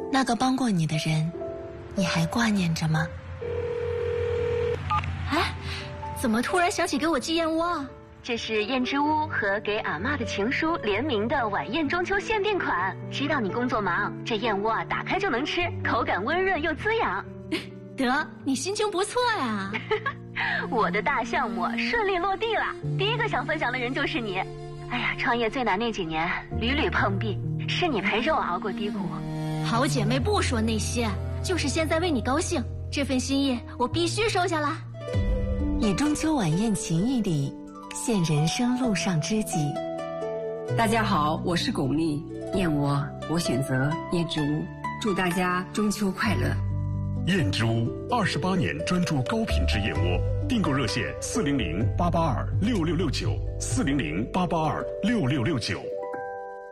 那个帮过你的人，你还挂念着吗？ 哎，怎么突然想起给我寄燕窝啊？ 这是燕之屋和给阿嬷的情书联名的晚宴中秋限定款。知道你工作忙，这燕窝啊打开就能吃，口感温润又滋养。 得，你心情不错呀。 我的大项目顺利落地了，第一个想分享的人就是你。哎呀，创业最难那几年屡屡碰壁，是你陪着我熬过低谷。 好姐妹不说那些，就是现在为你高兴，这份心意我必须收下来。 以中秋晚宴情谊里现人生路上知己。 大家好，我是巩俐，燕窝我选择燕之屋，祝大家中秋快乐。 燕之屋28年专注高品质燕窝，订购热线400-882-6669，400-882-6669。